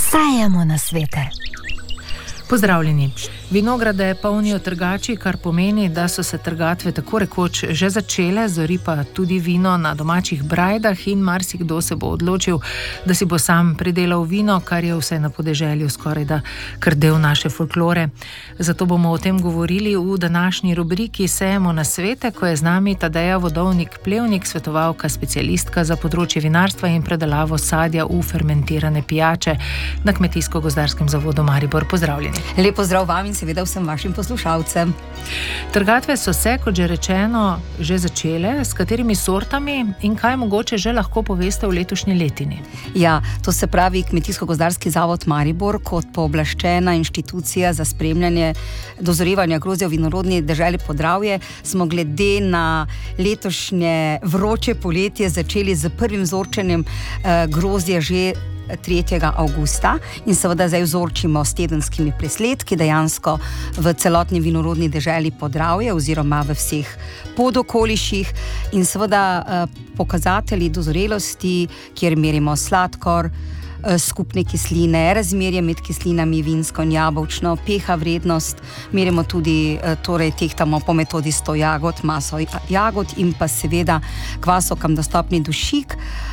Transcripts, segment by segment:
Sajemo na svete. Pozdravljeni. Vinograde polnijo trgači, kar pomeni, da so se trgatve tako rekoč že začele, zori pa tudi vino na domačih brajdah in marsikdo se bo odločil, da si bo sam pridelal vino, kar je vse na podeželju skorajda kar del naše folklore. Zato bomo o tem govorili v današnji rubriki Sejemo na svete, ko je z nami Tadeja Vodovnik-Plevnik, svetovalka specialistka za področje vinarstva in predelavo sadja v fermentirane pijače na Kmetijsko-gozdarskem zavodu Maribor. Pozdravljeni. Lep pozdrav vam in seveda vsem vašim poslušalcem. Trgatve so se, kot že rečeno, že začele. S katerimi sortami in kaj mogoče že lahko poveste v letošnji letini? Ja, to se pravi Kmetijsko-gozdarski zavod Maribor kot pooblaščena inštitucija za spremljanje dozorevanja grozdja v vinorodni deželi Podravje smo glede na letošnje vroče poletje začeli z prvim vzorčenjem grozdja že 3. avgusta in seveda zdaj vzorčimo s tedenskimi presledki dejansko v celotni vinorodni deželi Podravje oziroma v vseh podokoliših in seveda pokazatelji dozorelosti, kjer merimo sladkor, skupne kisline, razmerje med kislinami vinsko in jabolčno, pH vrednost, merimo tudi, torej tehtamo po metodi 100 jagod, maso jagod in pa seveda kvasokam dostopni dušik.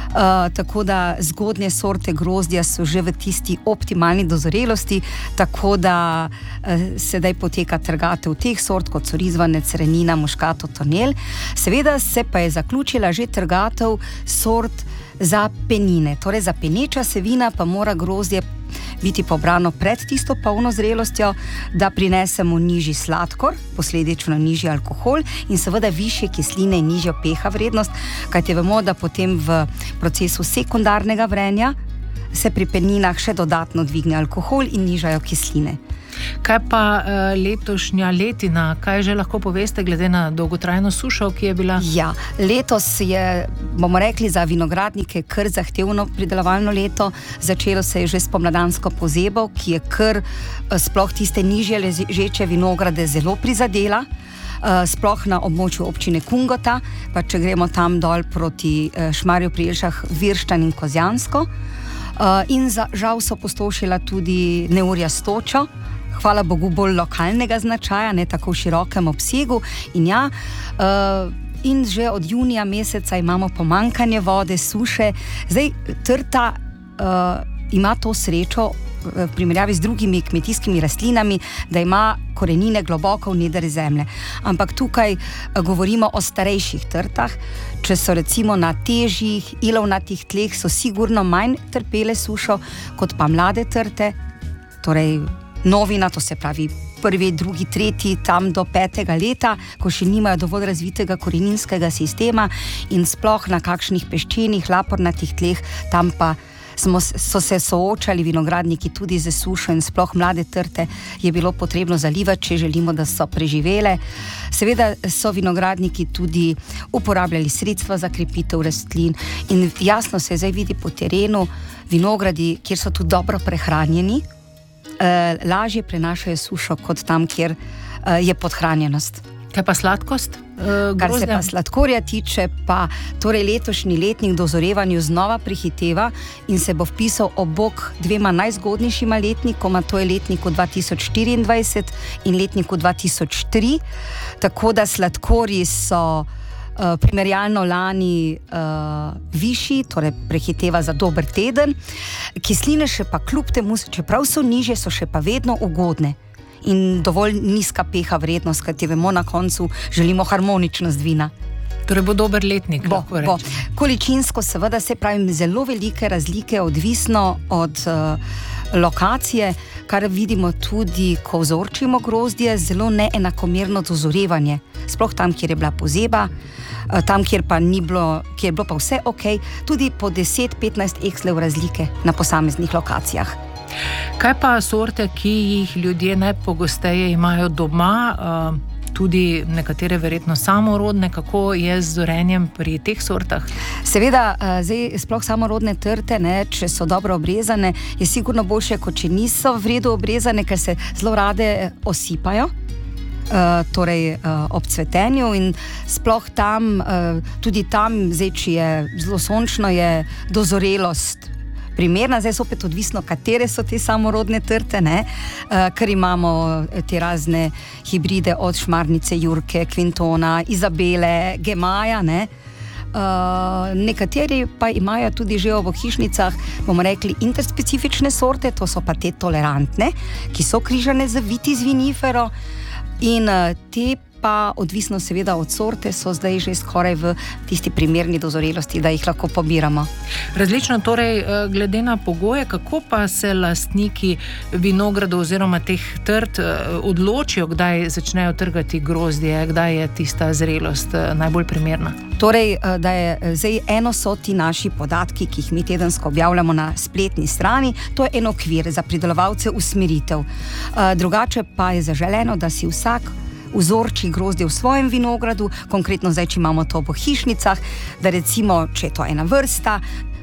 Tako da zgodnje sorte grozdja so že v tisti optimalni dozorelosti, tako da sedaj poteka trgatev teh sort, kot so rizvanec, renina, muškato, tonel. Seveda se pa je zaključila že trgatev sort za penine, torej za peneča se vina pa mora grozdje biti pobrano pred tisto polno zrelostjo, da prinesemo nižji sladkor, posledično nižji alkohol in seveda višje kisline in nižjo pH vrednost, kajti vemo, da potem v procesu sekundarnega vrenja se pri peninah še dodatno dvigne alkohol in nižajo kisline. Kaj pa letošnja letina? Kaj že lahko poveste glede na dolgotrajno sušo, ki je bila? Ja, letos je, bomo rekli, za vinogradnike kar zahtevno pridelovalno leto. Začelo se je že s pomladansko pozebo, ki je kar sploh tiste nižje ležeče vinograde zelo prizadela. Sploh na območju občine Kungota, pa če gremo tam dol proti Šmarju pri Jelšah, Virštan in Kozjansko. In žal so pustošila tudi neurja s točo, hvala Bogu bolj lokalnega značaja, ne tako v širokem obsegu. In že od junija meseca imamo pomanjkanje vode, suše. Zdaj trta ima to srečo v primerjavi z drugimi kmetijskimi rastlinami, da ima korenine globoko v nedri zemlje. Ampak tukaj govorimo o starejših trtah. Če so recimo na težjih, ilovnatih tleh, so sigurno manj trpele sušo kot pa mlade trte, torej novina, to se pravi prvi, drugi, tretji, tam do 5. leta, ko še nimajo dovolj razvitega koreninskega sistema in sploh na kakšnih peščenih, lapornatih tleh, tam pa so se soočali vinogradniki tudi z sušo in sploh mlade trte je bilo potrebno zalivati, če želimo, da so preživele. Seveda so vinogradniki tudi uporabljali sredstva za krepitev rastlin in jasno se zdaj vidi po terenu, vinogradi, kjer so tudi dobro prehranjeni, lažje prenašajo sušo kot tam, kjer je podhranjenost. Kaj pa sladkost? Kar se pa sladkorja tiče, pa torej letošnji letnik dozorevanju znova prehiteva in se bo vpisal ob bok dvema najzgodnejšima letnikoma, to je letniku 2024 in letniku 2003, tako da sladkorji so primerjalno lani višji, torej prehiteva za dober teden. Kisline še pa kljub temu, čeprav so nižje, so še pa vedno ugodne in dovolj nizka pH vrednost, kajti vemo, na koncu želimo harmoničnost vina. Torej bo dober letnik, lahko rečemo. Količinsko seveda, se pravi, zelo velike razlike, odvisno od lokacije, kar vidimo tudi, ko vzorčimo grozdje, zelo neenakomerno dozorevanje. Sploh tam, kjer je bila pozeba, tam, kjer pa ni bilo, kjer je bilo pa vse ok, tudi po 10-15 ekslev razlike na posameznih lokacijah. Kaj pa sorte, ki jih ljudje najpogosteje imajo doma, tudi nekatere verjetno samorodne, kako je z zorenjem pri teh sortah? Seveda, zdaj sploh samorodne trte, če so dobro obrezane, je sigurno boljše, kot če niso v redu obrezane, ker se zelo rade osipajo. Torej ob cvetenju in sploh tam, tudi tam, zdaj, če je zelo sončno, je dozorelost primerna. Zdaj sopet odvisno, katere so te samorodne trte, ne? Ker imamo te razne hibride od šmarnice, jurke, kvintona, Izabele, gemaja, ne? Nekateri pa imajo tudi že v hišnicah, bomo rekli, interspecifične sorte, to so pa te tolerantne, ki so križane z vitis vinifero, in te pa odvisno seveda od sorte so zdaj že skoraj v tisti primerni dozorelosti, da jih lahko pobiramo. Različno torej glede na pogoje, kako pa se lastniki vinogradov oziroma teh trt odločijo, kdaj začnejo trgati grozdje, kdaj je tista zrelost najbolj primerna? Torej, da je zdaj eno so ti naši podatki, ki jih mi tedensko objavljamo na spletni strani, to je en okvir za pridelovalce usmeritev. Drugače pa je zaželeno, da si vsak vzorči grozdje v svojem vinogradu, konkretno zdaj, če imamo to v hišnicah, da recimo, če je to ena vrsta,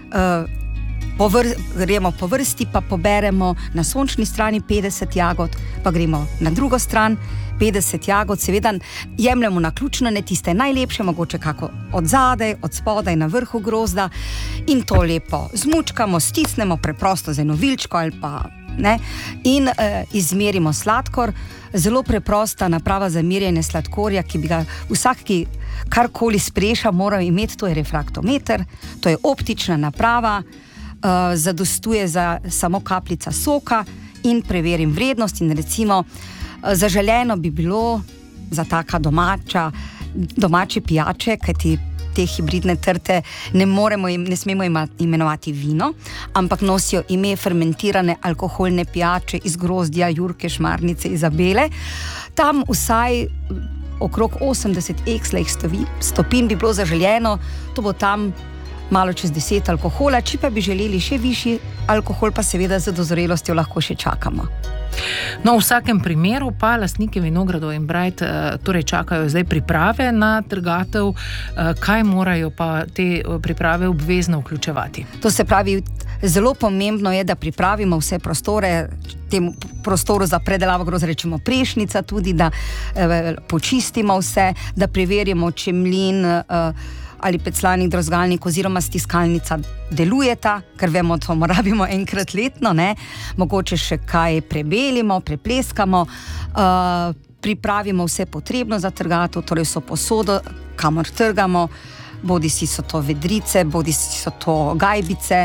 gremo po vrsti, pa poberemo na sončni strani 50 jagod, pa gremo na drugo stran 50 jagod, seveda jemljemo naključno, ne tiste najlepše, mogoče kako od zadaj, od spodaj, na vrhu grozda, in to lepo zmučkamo, stisnemo preprosto z eno vilčko ali pa ne, in izmerimo sladkor. Zelo preprosta naprava za merjenje sladkorja, ki bi ga vsak, ki karkoli spreša, moral imeti, to je refraktometer, to je optična naprava, zadostuje za samo kapljica soka in preverim vrednost. In recimo zaželeno bi bilo za taka domače pijače, kajti te hibridne trte ne smemo imenovati vino, ampak nosijo ime fermentirane alkoholne pijače iz grozdja, jurke, šmarnice, Izabele. Tam vsaj okrog 80 ekslejih stopinj bi bilo zaželjeno, to bo tam malo čez 10 alkohola, če pa bi želeli še višji alkohol, pa seveda z dozorelostjo lahko še čakamo. No, v vsakem primeru pa lastniki vinogradov in brajd torej čakajo zdaj priprave na trgatev. Kaj morajo pa te priprave obvezno vključevati? To se pravi, zelo pomembno je, da pripravimo vse prostore, temu prostoru za predelavo grozdja rečemo prešnica tudi, da počistimo vse, da preverimo, če mlin ali pecljalnik, drozgalnik oziroma stiskalnica delujeta, ker vemo, to rabimo enkrat letno, ne? Mogoče še kaj prebelimo, prepleskamo, pripravimo vse potrebno za trgatev, torej so posodo, kamor trgamo, bodisi so to vedrice, bodisi so to gajbice,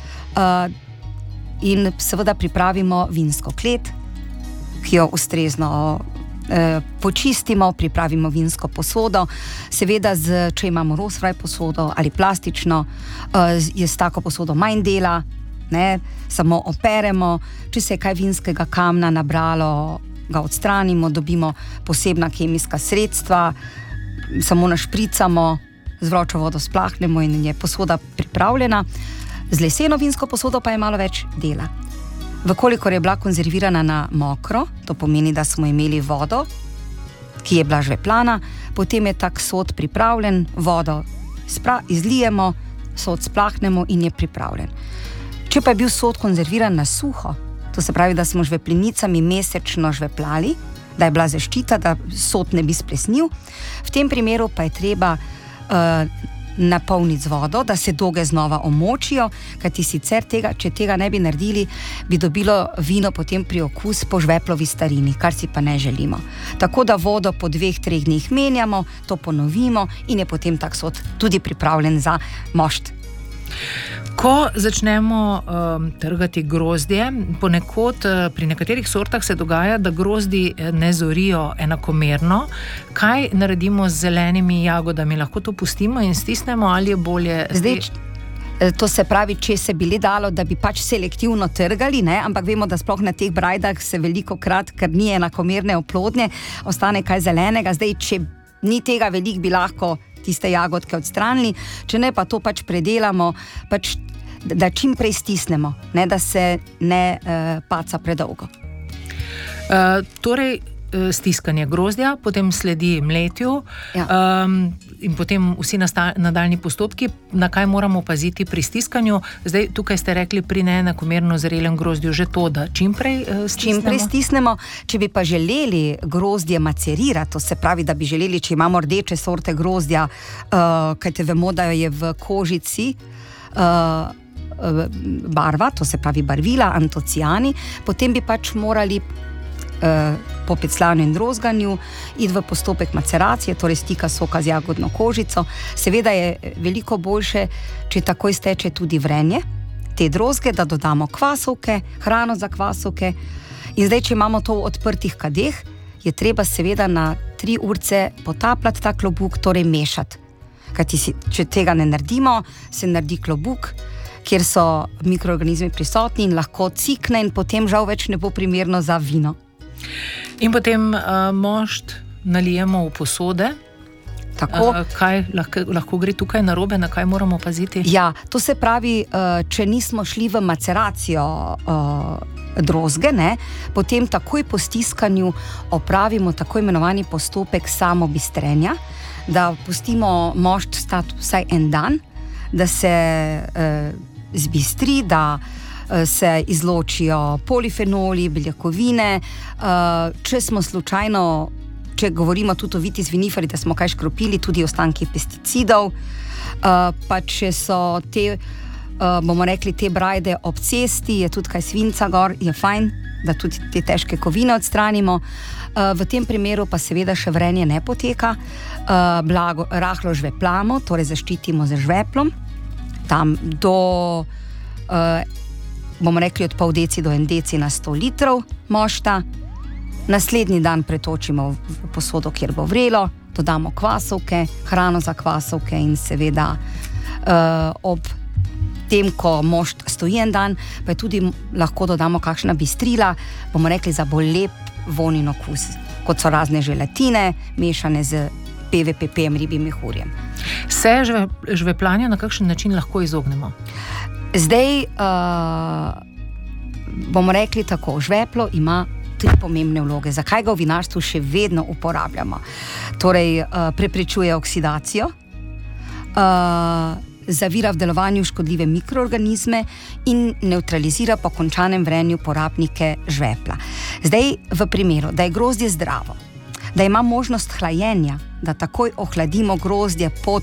in seveda pripravimo vinsko klet, ki jo ustrezno počistimo, pripravimo vinsko posodo, seveda če imamo rozfraj posodo ali plastično, je s tako posodo manj dela, ne, samo operemo, če se je kaj vinskega kamna nabralo, ga odstranimo, dobimo posebna kemijska sredstva, samo našpricamo, z vročo vodo splahnemo in je posoda pripravljena. Z leseno vinsko posodo pa je malo več dela. Vkolikor je bila konzervirana na mokro, to pomeni, da smo imeli vodo, ki je bila žveplana, potem je tak sod pripravljen, vodo izlijemo, sod splahnemo in je pripravljen. Če pa je bil sod konzerviran na suho, to se pravi, da smo žveplenicami mesečno žveplali, da je bila zaščita, da sod ne bi splesnil, v tem primeru pa je treba napolniti z vodo, da se doge znova omočijo, kajti sicer če tega ne bi naredili, bi dobilo vino potem priokus po žveplovi starini, kar si pa ne želimo. Tako da vodo po 2-3 dneh menjamo, to ponovimo in je potem tak sod tudi pripravljen za mošt. Ko začnemo trgati grozdje, ponekod pri nekaterih sortah se dogaja, da grozdi ne zorijo enakomerno. Kaj naredimo z zelenimi jagodami? Lahko to pustimo in stisnemo ali je bolje? To se pravi, če se bi le dalo, da bi pač selektivno trgali, ne? Ampak vemo, da sploh na teh brajdah se veliko krat, ker ni enakomerne oplodnje, ostane kaj zelenega. Zdaj, če ni tega veliko, bi lahko tiste jagodke odstranili, če ne, pa to pač predelamo, pač, da čim prej stisnemo, ne, da se ne paca predolgo. Torej, stiskanje grozdja, potem sledi mletju, in potem vsi nadaljnji postopki, na kaj moramo paziti pri stiskanju. Zdaj, tukaj ste rekli pri neenakomerno zrelem grozdju že to, da čim prej stisnemo. Čim prej stisnemo. Če bi pa želeli grozdje macerirati, to se pravi, da bi želeli, če imamo rdeče sorte grozdja, kajte vemo, da je v kožici barva, to se pravi barvila, antociani, potem bi pač morali po pecljanju in rozganju iti v postopek maceracije, torej stika soka z jagodno kožico. Seveda je veliko boljše, če takoj steče tudi vrenje te drozge, da dodamo kvasovke, hrano za kvasovke. In zdaj, če imamo to v odprtih kadeh, je treba seveda na 3 urce potapljati ta klobuk, torej mešati. Kajti če tega ne naredimo, se naredi klobuk, kjer so mikroorganizmi prisotni in lahko cikne in potem žal več ne bo primerno za vino. In potem mošt nalijemo v posode. Tako. Kaj lahko gre tukaj narobe, na kaj moramo paziti? Ja, to se pravi, če nismo šli v maceracijo drozge, potem takoj po stiskanju opravimo tako imenovani postopek samobistrenja, da pustimo mošt stati vsaj en dan, da se zbistri, da se izločijo polifenoli, beljakovine. Če smo slučajno, če govorimo tudi o vitis viniferi, da smo kaj škropili, tudi ostanki pesticidov, pa če so te, bomo rekli, te brajde ob cesti, je tudi kaj svinca gor, je fajn, da tudi te težke kovine odstranimo. V tem primeru pa seveda še vrenje ne poteka, rahlo žveplamo, torej zaščitimo z žveplom, tam do, bomo rekli, od pol deci do 1 deci na 100 litrov mošta. Naslednji dan pretočimo v posodo, kjer bo vrelo, dodamo kvasovke, hrano za kvasovke in seveda ob tem, ko mošt stoji en dan, pa je tudi lahko dodamo kakšna bistrila, bomo rekli, za bolj lep vonj in okus, kot so razne želatine, mešane z PVPP-jem, ribjim mehurjem. Se žveplanja na kakšen način lahko izognemo? Zdaj, bomo rekli tako, žveplo ima 3 pomembne vloge. Zakaj ga v vinarstvu še vedno uporabljamo? Torej, preprečuje oksidacijo, zavira v delovanju škodljive mikroorganizme in nevtralizira po končanem vrenju porabnike žvepla. Zdaj, v primeru, da je grozdje zdravo, da ima možnost hlajenja, da takoj ohladimo grozdje pod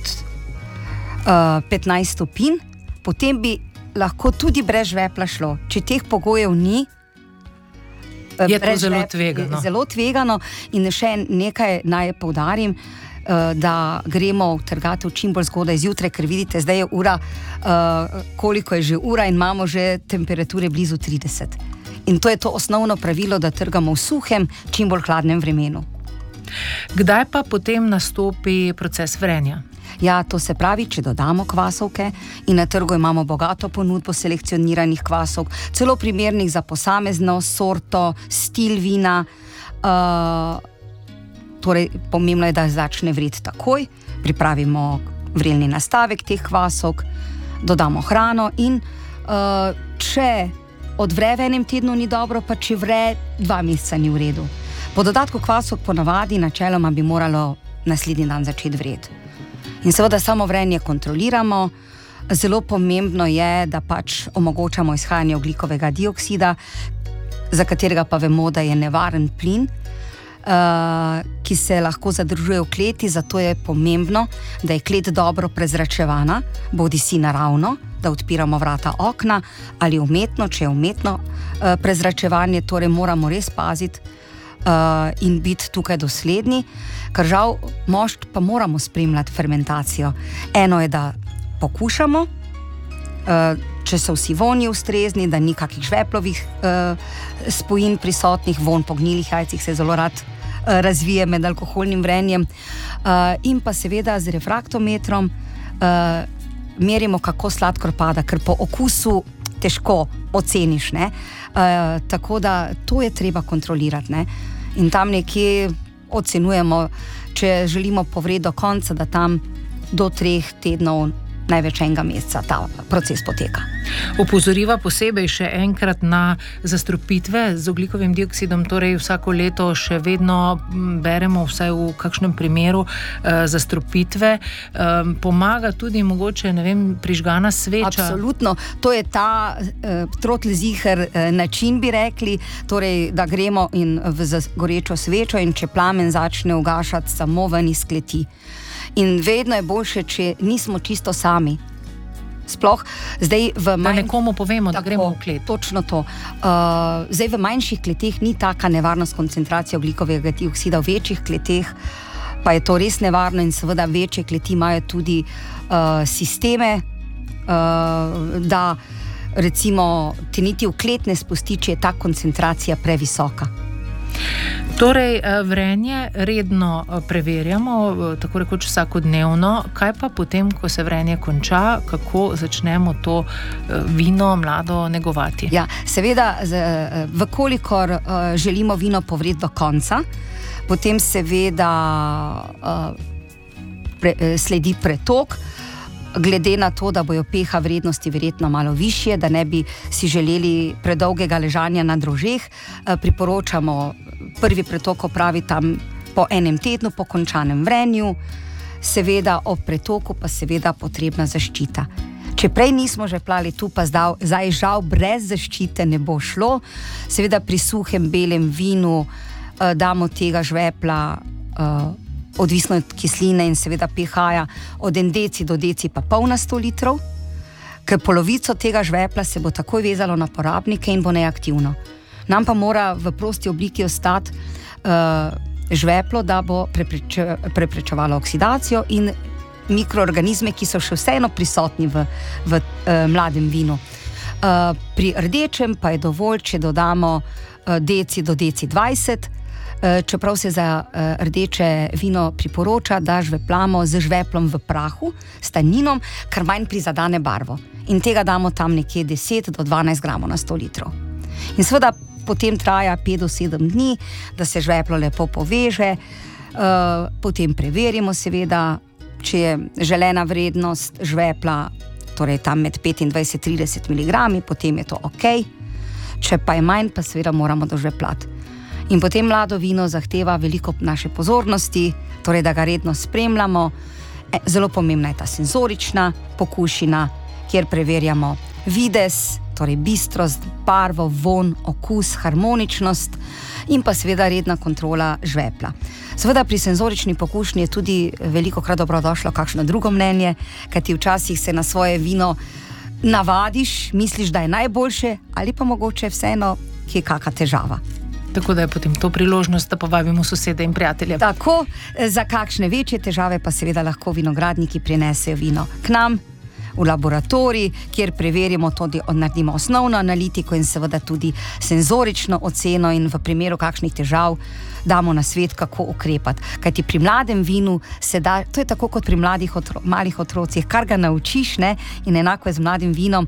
15 stopinj, potem bi lahko tudi brez žvepla šlo. Če teh pogojev ni, je to zelo tvegano. Zelo tvegano. In še nekaj naj poudarim, da gremo v trgatev čim bolj zgodaj zjutraj, ker vidite, zdaj je ura, koliko je že ura in imamo že temperature blizu 30. In to je to osnovno pravilo, da trgamo v suhem, čim bolj hladnem vremenu. Kdaj pa potem nastopi proces vrenja? Ja, to se pravi, če dodamo kvasovke in na trgu imamo bogato ponudbo selekcioniranih kvasovk, celo primernih za posamezno sorto, stil vina, torej pomembno je, da začne vreti takoj, pripravimo vrelni nastavek teh kvasovk, dodamo hrano in če odvre v enem tednu ni dobro, pa če vre 2 meseca ni v redu. Po dodatku kvasovk ponavadi načeloma bi moralo naslednji dan začeti vreti. In seveda samo vrenje kontroliramo. Zelo pomembno je, da pač omogočamo izhajanje ogljikovega dioksida, za katerega pa vemo, da je nevaren plin, ki se lahko zadržuje v kleti, zato je pomembno, da je klet dobro prezračevana, bodisi naravno, da odpiramo vrata okna, ali umetno, če je umetno prezračevanje, torej moramo res paziti in biti tukaj dosledni, ker žal mošt pa moramo spremljati fermentacijo. Eno je, da pokušamo, če so vsi vonji ustrezni, da ni kakih žveplovih spojin prisotnih, vonj po gnilih jajcih se zelo rad razvije med alkoholnim vrenjem, in pa seveda z refraktometrom merimo, kako sladkor pada, ker po okusu težko oceniš, tako da to je treba kontrolirati, in tam nekje ocenujemo, če želimo povred do konca, da tam do 3 tednov, največ 1 meseca ta proces poteka. Opozoriva posebej še enkrat na zastrupitve z ogljikovim dioksidom, torej vsako leto še vedno beremo vsaj v kakšnem primeru zastrupitve. Pomaga tudi mogoče, ne vem, prižgana sveča. Absolutno, to je ta trotlziher način, bi rekli, torej, da gremo in v gorečo svečo in če plamen začne ugašati samo ven iz kleti. In vedno je boljše, če nismo čisto sami. Sploh zdaj da nekomu povemo, da gremo v klet. Točno to. Zdaj v manjših kleteh ni taka nevarnost koncentracije ogljikovega dioksida, v večjih kleteh pa je to res nevarno in seveda večje kleti imajo tudi sisteme, da recimo te niti v klet ne spusti, če je ta koncentracija previsoka. Torej, vrenje redno preverjamo, tako rekoč vsakodnevno. Kaj pa potem, ko se vrenje konča, kako začnemo to vino mlado negovati? Ja, seveda, vkolikor želimo vino povreti do konca, potem seveda sledi pretok, glede na to, da bojo pH vrednosti verjetno malo višje, da ne bi si želeli predolgega ležanja na drožeh, priporočamo prvi pretok opraviti tam po 1 tednu po končanem vrenju, seveda ob pretoku pa seveda potrebna zaščita. Če prej nismo že plali, tu pa zdaj žal brez zaščite ne bo šlo. Seveda pri suhem belem vinu damo tega žvepla, odvisno od kisline in seveda pH-ja, od 1 deci do deci pa pol na 100 litrov, ker polovico tega žvepla se bo takoj vezalo na porabnike in bo neaktivno. Nam pa mora v prosti obliki ostati žveplo, da bo preprečevalo oksidacijo in mikroorganizme, ki so še vseeno prisotni v mladem vinu. Pri rdečem pa je dovolj, če dodamo deci do deci 20, čeprav se za rdeče vino priporoča, da žveplamo z žveplom v prahu, s taninom, kar manj prizadane barvo. In tega damo tam nekje 10 do 12 gramov na 100 litrov. In seveda potem traja 5 do 7 dni, da se žveplo lepo poveže, potem preverimo seveda, če je želena vrednost žvepla, torej tam med 25-30 mg, potem je to ok, če pa je manj, pa seveda moramo dožveplati. In potem mlado vino zahteva veliko naše pozornosti, torej da ga redno spremljamo. Zelo pomembna je ta senzorična pokušina, kjer preverjamo videz, torej bistrost, barvo, von, okus, harmoničnost in pa seveda redna kontrola žvepla. Seveda pri senzorični pokušnji je tudi velikokrat dobrodošlo kakšno drugo mnenje, kajti včasih se na svoje vino navadiš, misliš, da je najboljše, ali pa mogoče vseeno, ki je kakšna težava. Tako da je potem to priložnost, da povabimo sosede in prijatelje. Tako, za kakšne večje težave pa seveda lahko vinogradniki prinesejo vino k nam v laboratorij, kjer preverimo tudi, naredimo osnovno analitiko in seveda tudi senzorično oceno in v primeru kakšnih težav damo na svet, kako ukrepati. Kajti pri mladem vinu se da, to je tako kot pri malih otrocih, kar ga naučiš, ne? In enako je z mladim vinom,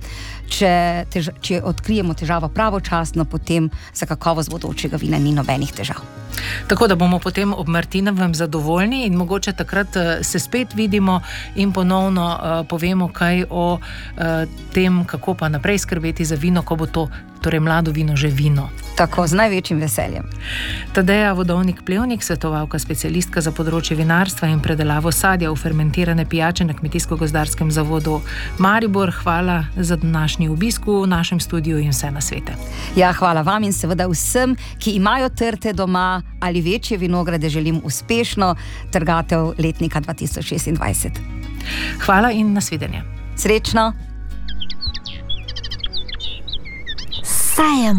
če odkrijemo težavo pravočasno, potem za kakovost bodočega vina ni nobenih težav. Tako da bomo potem ob Martinovem zadovoljni in mogoče takrat se spet vidimo in ponovno povemo kaj o tem, kako pa naprej skrbeti za vino, ko bo to, torej mlado vino, že vino. Tako, z največjim veseljem. Tadeja Vodovnik-Plevnik, svetovalka specialistka za področje vinarstva in predelavo sadja v fermentirane pijače na Kmetijsko-gozdarskem zavodu Maribor. Hvala za današnji obisk v našem studiu in vse nasvete. Ja, hvala vam in seveda vsem, ki imajo trte doma ali večje vinograde, želim uspešno trgatev letnika 2026. Hvala in nasvidenje. Srečno! Sajem.